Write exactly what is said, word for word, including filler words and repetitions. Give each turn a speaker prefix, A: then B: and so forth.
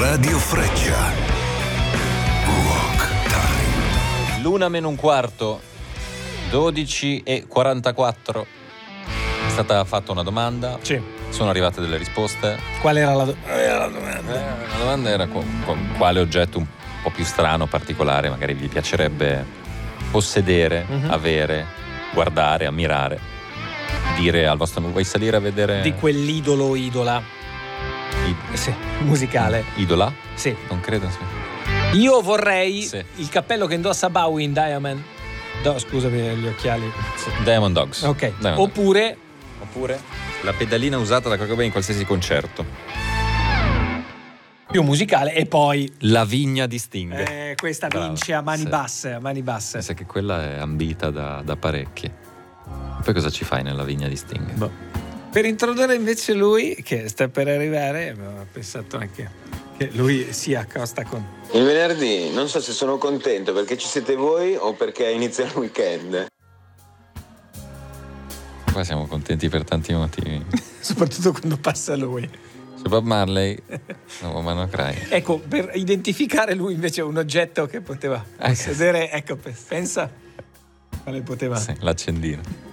A: Radio Freccia. Rock Time.
B: L'una meno un quarto, dodici e quarantaquattro. È stata fatta una domanda.
C: Sì.
B: Sono arrivate delle risposte.
C: Qual era la, do- era la domanda?
B: Eh, la domanda era con, con quale oggetto un po' più strano, particolare, magari vi piacerebbe possedere,
C: Mhm.
B: avere, guardare, ammirare. Dire al vostro amico: vuoi salire a vedere
C: Di quell'idolo o idola.
B: I-
C: Sì, musicale.
B: Idola?
C: Sì.
B: Non credo, sì.
C: Io vorrei
B: Sì.
C: il cappello che indossa Bowie in Diamond. No, scusami, gli occhiali.
B: Diamond Dogs.
C: Ok.
B: Diamond Dogs.
C: Oppure
B: Oppure la pedalina usata da Kurt Cobain in qualsiasi concerto.
C: più musicale e poi
B: La vigna di Sting.
C: eh, questa
B: Bravo.
C: vince a mani
B: Sì.
C: basse, a mani basse.
B: Pensa che quella è ambita da, da parecchi. Poi cosa ci fai nella vigna di Sting?
C: Boh. Per introdurre invece lui, che sta per arrivare, ho pensato anche che lui si accosta con
D: Il venerdì non so se sono contento perché ci siete voi o perché inizia il weekend.
B: Qua siamo contenti per tanti motivi.
C: soprattutto quando passa lui.
B: Su Bob Marley, no, Woman No Cry.
C: Ecco, per identificare lui invece un oggetto che poteva
B: Ecco.
C: possedere, ecco, pensa quale poteva.
B: Sì, l'accendino.